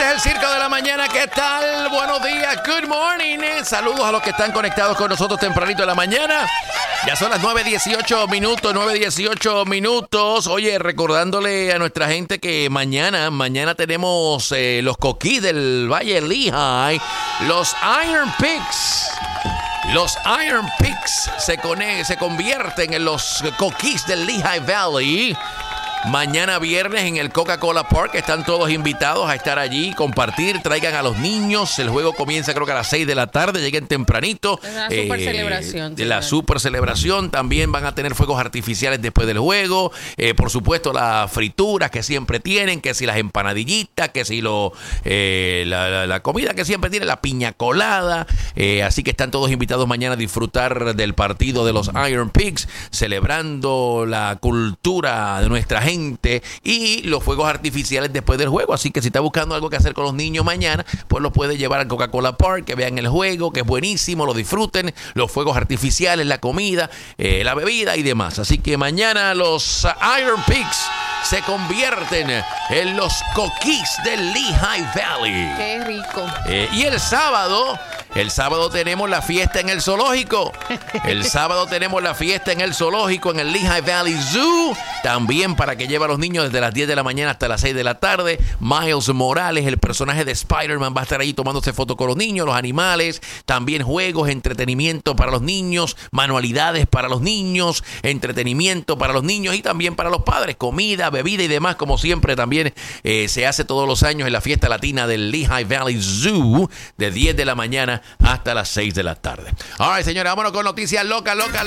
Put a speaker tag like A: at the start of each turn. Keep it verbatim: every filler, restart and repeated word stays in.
A: Este es el Circo de la Mañana. ¿Qué tal? Buenos días. Good morning. Saludos a los que están conectados con nosotros tempranito de la mañana. Ya son las nueve dieciocho minutos, nueve dieciocho minutos. Oye, recordándole a nuestra gente que mañana, mañana tenemos eh, los coquís del Valle Lehigh, los Iron Pigs. Los Iron Pigs se, cone- se convierten en los coquís del Lehigh Valley. Mañana viernes en el Coca-Cola Park están todos invitados a estar allí, compartir, traigan a los niños. El juego comienza creo que a las seis de la tarde, lleguen tempranito.
B: Es una super
A: eh,
B: celebración.
A: De la super celebración. También van a tener fuegos artificiales después del juego. Eh, por supuesto, las frituras que siempre tienen, que si las empanadillitas, que si lo, eh, la, la, la comida que siempre tienen, la piña colada. Eh, así que están todos invitados mañana a disfrutar del partido de los Iron Pigs, celebrando la cultura de nuestra gente y los fuegos artificiales después del juego. Así que si está buscando algo que hacer con los niños mañana, pues los puede llevar al Coca-Cola Park, que vean el juego, que es buenísimo, lo disfruten, los fuegos artificiales, la comida, eh, la bebida y demás. Así que mañana los Iron Pigs se convierten en los coquís del Lehigh Valley.
B: Qué rico.
A: Eh, y el sábado, el sábado tenemos la fiesta en el zoológico. El sábado tenemos la fiesta en el zoológico, en el Lehigh Valley Zoo. También para que lleve a los niños desde las diez de la mañana hasta las seis de la tarde. Miles Morales, el personaje de Spider-Man, va a estar ahí tomándose fotos con los niños, los animales. También juegos, entretenimiento para los niños, manualidades para los niños, entretenimiento para los niños y también para los padres. Comida, bebida y demás, como siempre también eh, se hace todos los años en la fiesta latina del Lehigh Valley Zoo, de diez de la mañana hasta las seis de la tarde. All right, señores, vámonos con noticias locas, locas.